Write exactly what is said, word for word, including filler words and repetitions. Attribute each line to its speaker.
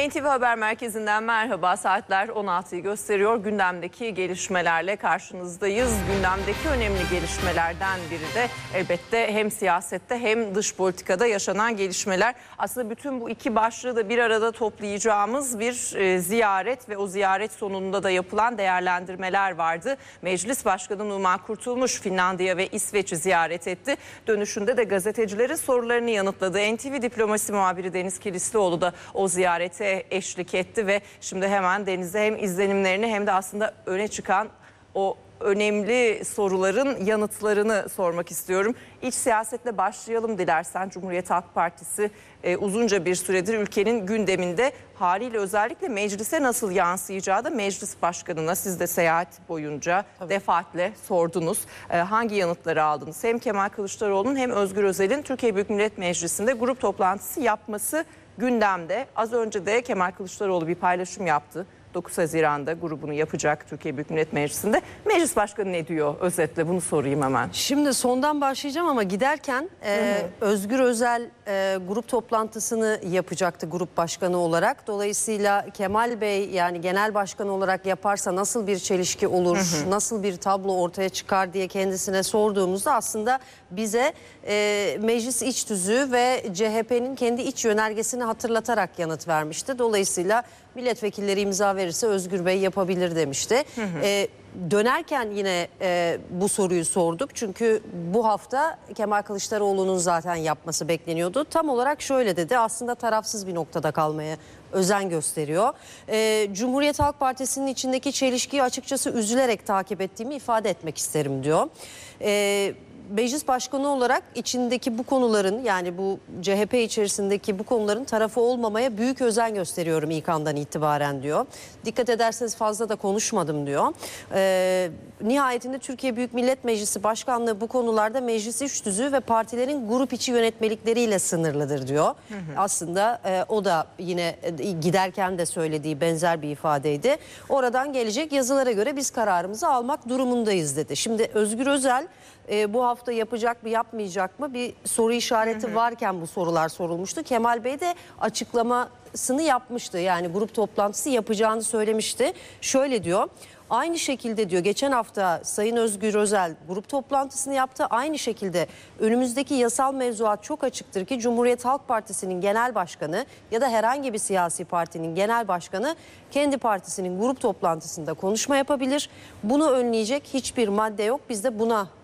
Speaker 1: N T V Haber Merkezi'nden merhaba. Saatler on altıyı gösteriyor. Gündemdeki gelişmelerle karşınızdayız. Gündemdeki önemli gelişmelerden biri de elbette hem siyasette hem dış politikada yaşanan gelişmeler. Aslında bütün bu iki başlığı da bir arada toplayacağımız bir e, ziyaret ve o ziyaret sonunda da yapılan değerlendirmeler vardı. Meclis Başkanı Numan Kurtulmuş Finlandiya ve İsveç'i ziyaret etti. Dönüşünde de gazetecilerin sorularını yanıtladı. N T V Diplomasi muhabiri Deniz Kilislioğlu da o ziyarete eşlik etti ve şimdi hemen Deniz'e hem izlenimlerini hem de aslında öne çıkan o önemli soruların yanıtlarını sormak istiyorum. İç siyasetle başlayalım dilersen. Cumhuriyet Halk Partisi e, uzunca bir süredir ülkenin gündeminde, haliyle özellikle meclise nasıl yansıyacağı da meclis başkanına siz de seyahat boyunca Tabii. defaatle sordunuz. E, hangi yanıtları aldınız? Hem Kemal Kılıçdaroğlu'nun hem Özgür Özel'in Türkiye Büyük Millet Meclisi'nde grup toplantısı yapması gündemde. Az önce de Kemal Kılıçdaroğlu bir paylaşım yaptı. dokuz Haziran'da grubunu yapacak Türkiye Büyük Millet Meclisi'nde. Meclis Başkanı ne diyor? Özetle bunu sorayım hemen.
Speaker 2: Şimdi sondan başlayacağım ama giderken e, Özgür Özel e, grup toplantısını yapacaktı grup başkanı olarak. Dolayısıyla Kemal Bey yani genel başkan olarak yaparsa nasıl bir çelişki olur, hı hı. nasıl bir tablo ortaya çıkar diye kendisine sorduğumuzda aslında bize e, meclis iç tüzüğü ve C H P'nin kendi iç yönergesini hatırlatarak yanıt vermişti. Dolayısıyla milletvekilleri imza verirse Özgür Bey yapabilir demişti. Hı hı. Ee, dönerken yine e, bu soruyu sorduk. Çünkü bu hafta Kemal Kılıçdaroğlu'nun zaten yapması bekleniyordu. Tam olarak şöyle dedi: aslında tarafsız bir noktada kalmaya özen gösteriyor. Ee, Cumhuriyet Halk Partisi'nin içindeki çelişkiyi açıkçası üzülerek takip ettiğimi ifade etmek isterim diyor. Ee, Meclis Başkanı olarak içindeki bu konuların, yani bu C H P içerisindeki bu konuların tarafı olmamaya büyük özen gösteriyorum ilk andan itibaren diyor. Dikkat ederseniz fazla da konuşmadım diyor. Ee, nihayetinde Türkiye Büyük Millet Meclisi Başkanlığı bu konularda meclis iç tüzüğü ve partilerin grup içi yönetmelikleriyle sınırlıdır diyor. Hı hı. Aslında e, o da yine e, giderken de söylediği benzer bir ifadeydi. Oradan gelecek yazılara göre biz kararımızı almak durumundayız dedi. Şimdi Özgür Özel e, bu hafta yapacak mı yapmayacak mı bir soru işareti hı hı. varken bu sorular sorulmuştu. Kemal Bey de açıklamasını yapmıştı. Yani grup toplantısı yapacağını söylemişti. Şöyle diyor: aynı şekilde diyor geçen hafta Sayın Özgür Özel grup toplantısını yaptı. Aynı şekilde önümüzdeki yasal mevzuat çok açıktır ki Cumhuriyet Halk Partisi'nin genel başkanı ya da herhangi bir siyasi partinin genel başkanı kendi partisinin grup toplantısında konuşma yapabilir. Bunu önleyecek hiçbir madde yok. Biz de buna